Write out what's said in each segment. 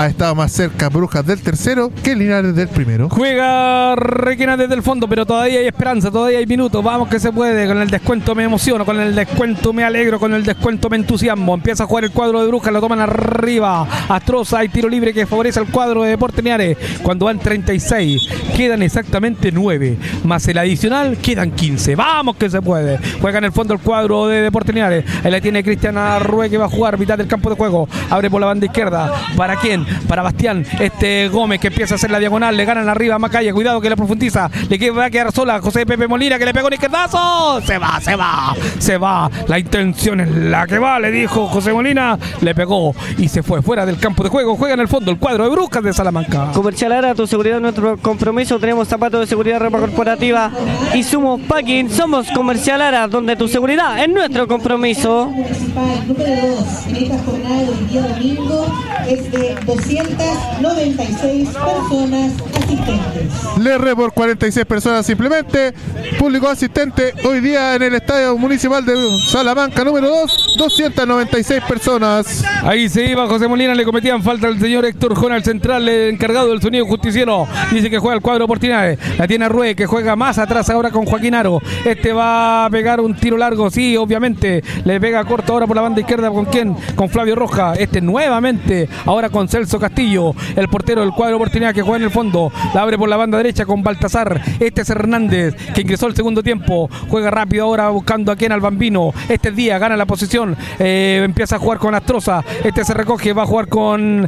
ha estado más cerca Brujas del tercero que Linares del primero. Juega Requena desde el fondo, pero todavía hay esperanza, todavía hay minutos. Vamos que se puede. Con el descuento me emociono, con el descuento me alegro, con el descuento me entusiasmo. Empieza a jugar el cuadro de Brujas, lo toman arriba. Astroza, hay tiro libre que favorece al cuadro de Deportes Linares. Cuando van 36, quedan exactamente 9. Más el adicional, quedan 15. Vamos que se puede. Juega en el fondo el cuadro de Deportes Linares. Ahí la tiene Cristian Arrué, que va a jugar mitad del campo de juego. Abre por la banda izquierda. ¿Para quién? Para Bastián Gómez, que empieza a hacer la diagonal. Le ganan arriba a Macaya. Cuidado que la profundiza. Va a quedar sola José Pepe Molina, que le pegó un izquierdazo. Se va. La intención es la que va, le dijo José Molina. Le pegó y se fue fuera del campo de juego. Juega en el fondo el cuadro de Brujas de Salamanca. Comercial Ara, tu seguridad es nuestro compromiso. Tenemos zapatos de seguridad, ropa corporativa y Sumo Packing. Somos Comercial Ara, donde tu seguridad es nuestro compromiso. Número 2 en esta jornada del día domingo es de 296 personas asistentes. Le por 46 personas simplemente. Público asistente hoy día en el Estadio Municipal de Salamanca número 2, 296 personas. Ahí se iba José Molina, le cometían falta al señor Héctor Jona, el central, el encargado del sonido justiciero. Dice que juega el cuadro por Linares. La tiene Arrué, que juega más atrás ahora con Joaquín Aro. Va a pegar un tiro largo, sí, obviamente. Le pega corto ahora por la banda izquierda. ¿Con quién? Con Flavio Roja. Nuevamente, ahora con Celso Castillo, el portero del cuadro por Linares, que juega en el fondo. La abre por la banda derecha con Baltasar. Es Hernández, que ingresó el segundo tiempo. Juega rápido ahora buscando a quien, al Bambino. Es Díaz, gana la posición. Empieza a jugar con Astroza. Se recoge, va a jugar con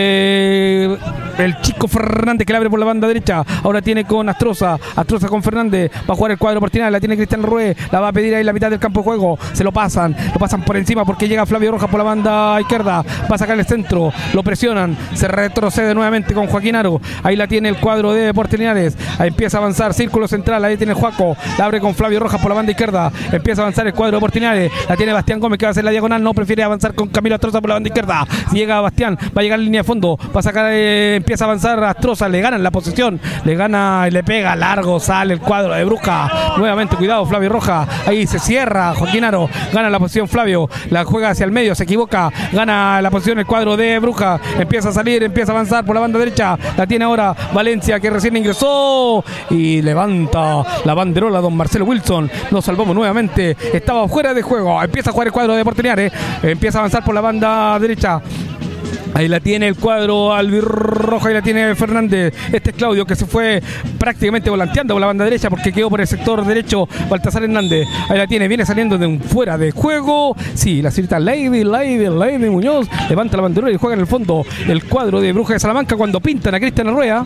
el chico Fernández, que le abre por la banda derecha. Ahora tiene con Astroza con Fernández. Va a jugar el cuadro por Linares. La tiene Cristian Rué. La va a pedir ahí la mitad del campo de juego. Se lo pasan por encima porque llega Flavio Rojas por la banda izquierda. Va a sacar el centro. Lo presionan. Se retrocede nuevamente con Joaquín Aro. Ahí la tiene el cuadro de Deportes Linares. Ahí empieza a avanzar. Círculo central. Ahí tiene el Juaco. La abre con Flavio Rojas por la banda izquierda. Empieza a avanzar el cuadro de Deportes Linares. La tiene Bastián Gómez, que va a hacer la diagonal. No, prefiere avanzar con Camilo Astroza por la banda izquierda. Llega Bastián. Va a llegar en línea de fondo. Va a sacar. Empieza a avanzar Astroza. Le ganan la posición. Le gana y le pega largo. Sale el cuadro de Bruja. Nuevamente, cuidado, Flavio Rojas. Ahí se cierra Joaquín Aro. Gana la posición Flavio. La juega hacia el medio. Se equivoca. Gana la posición el cuadro de Bruja. Empieza a salir. Empieza a avanzar por la banda derecha. La tiene ahora Valencia, que recién ingresó. Y levanta la banderola don Marcelo Wilson. Nos salvamos nuevamente. Estaba fuera de juego. Empieza a jugar el cuadro de Deportes Linares. Empieza a avanzar por la banda derecha. Ahí la tiene el cuadro albirrojo, ahí la tiene Fernández. Es Claudio, que se fue prácticamente volanteando por la banda derecha porque quedó por el sector derecho Baltasar Hernández. Ahí la tiene, viene saliendo de un fuera de juego. Sí, la señorita Lady Muñoz levanta la bandera y juega en el fondo el cuadro de Brujas de Salamanca cuando pintan a Cristian Arruea.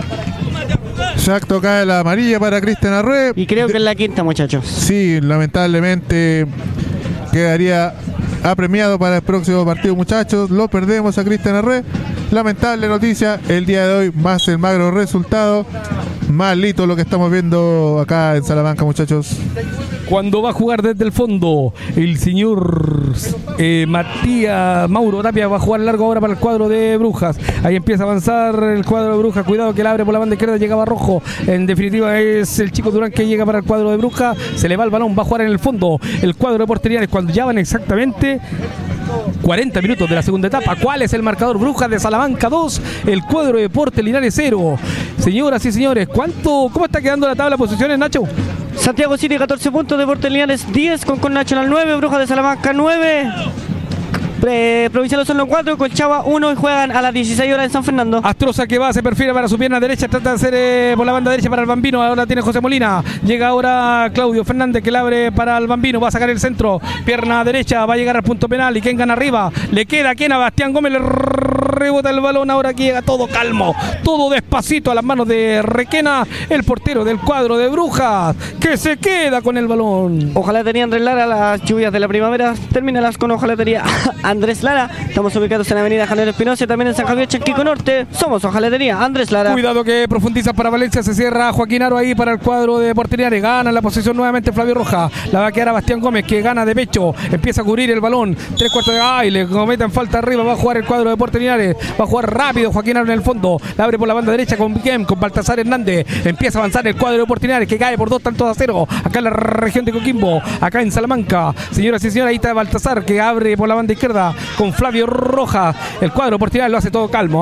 Exacto, cae la amarilla para Cristian Arrué. Y creo que es la quinta, muchachos. Sí, lamentablemente quedaría apremiado para el próximo partido, muchachos. Lo perdemos a Cristian Arrué. Lamentable noticia el día de hoy, más el magro resultado. Malito lo que estamos viendo acá en Salamanca, muchachos. Cuando va a jugar desde el fondo el señor Matías Mauro Tapia, va a jugar largo ahora para el cuadro de Brujas. Ahí empieza a avanzar el cuadro de Brujas. Cuidado que la abre por la banda izquierda, llegaba Rojo. En definitiva es el chico Durán que llega para el cuadro de Brujas. Se le va el balón, va a jugar en el fondo el cuadro de Deportes Linares cuando ya van exactamente 40 minutos de la segunda etapa. ¿Cuál es el marcador? Brujas de Salamanca 2, el cuadro de Deportes Linares 0. Señoras y señores, ¿cómo está quedando la tabla de posiciones, Nacho? Santiago City 14 puntos, Deportes Linares 10, con Nacional 9, Brujas de Salamanca 9, Provincial Osorno 4, Colchagua 1 y juegan a las 16 horas en San Fernando. Astroza que va, se perfila para su pierna derecha, trata de hacer por la banda derecha para el Bambino. Ahora tiene José Molina. Llega ahora Claudio Fernández, que le abre para el Bambino. Va a sacar el centro, pierna derecha, va a llegar al punto penal. ¿Y quién gana arriba? Le queda a Bastián Gómez, le rebota el balón. Ahora aquí llega todo calmo, todo despacito a las manos de Requena, el portero del cuadro de Brujas, que se queda con el balón. Ojalatería Andrés Lara, las lluvias de la primavera, termínalas con Ojalatería Andrés Lara. Estamos ubicados en la avenida Javier Espinosa, también en San Javier Chanquico Norte. Somos Ojalatería Andrés Lara. Cuidado que profundiza para Valencia, se cierra Joaquín Aro ahí para el cuadro de Deportes Linares. Gana la posición nuevamente Flavio Rojas. La va a quedar a Bastián Gómez, que gana de pecho, empieza a cubrir el balón. 3/4 de... ¡Ay! Le cometen falta arriba. Va a jugar el cuadro de Deportes Linares. Va a jugar rápido Joaquín Aro en el fondo. La abre por la banda derecha con Baltasar Hernández. Empieza a avanzar el cuadro de Deportes Linares, que cae por 2-0 acá en la región de Coquimbo, acá en Salamanca. Señoras y señores, ahí está Baltasar, que abre por la banda izquierda con Flavio Rojas. El cuadro de Deportes Linares lo hace todo calmo.